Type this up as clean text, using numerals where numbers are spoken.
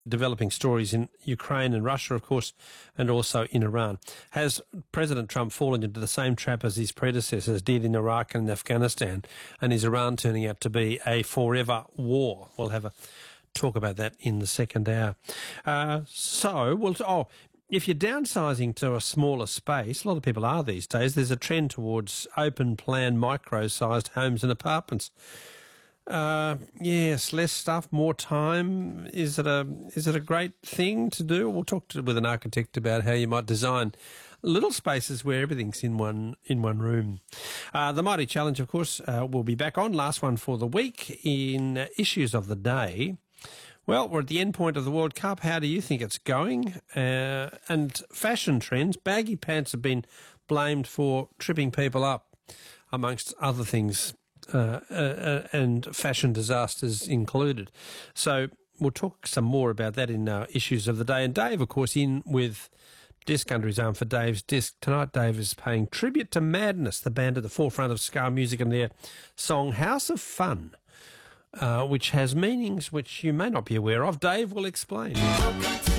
developing stories in Ukraine and Russia, of course, and also in Iran. Has President Trump fallen into the same trap as his predecessors did in Iraq and Afghanistan? And is Iran turning out to be a forever war? We'll have a talk about that in the second hour. If you're downsizing to a smaller space, a lot of people are these days, there's a trend towards open plan, micro-sized homes and apartments. Yes, less stuff, more time. Is it a great thing to do? We'll talk with an architect about how you might design little spaces where everything's in one room. The Mighty Challenge, of course, will be back on. Last one for the week in Issues of the Day. Well, we're at the end point of the World Cup. How do you think it's going? And fashion trends. Baggy pants have been blamed for tripping people up, amongst other things. And fashion disasters included. So we'll talk some more about that in our Issues of the Day. And Dave, of course, in with Disc under his arm for Dave's Disc. Tonight, Dave is paying tribute to Madness, the band at the forefront of ska music, and their song House of Fun, which has meanings which you may not be aware of. Dave will explain.